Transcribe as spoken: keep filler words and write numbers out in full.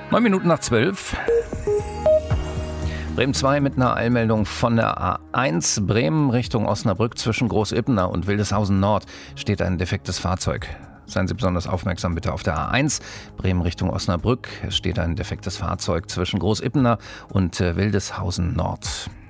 Neun Minuten nach zwölf. Bremen zwei mit einer Eilmeldung von der A eins. Bremen Richtung Osnabrück zwischen Großippener und Wildeshausen Nord steht ein defektes Fahrzeug. Seien Sie besonders aufmerksam bitte auf der A eins. Bremen Richtung Osnabrück steht ein defektes Fahrzeug zwischen Großippener und Wildeshausen Nord.